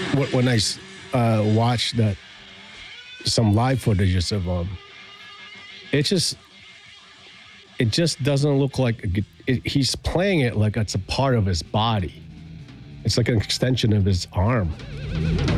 when I watched that some live footages of it just it just doesn't look like he's playing it like it's a part of his body. It's like an extension of his arm.